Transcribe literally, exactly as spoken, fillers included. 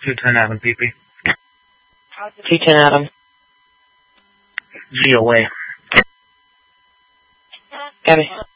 two ten Adam, P P. two ten Adam. G away. Got it.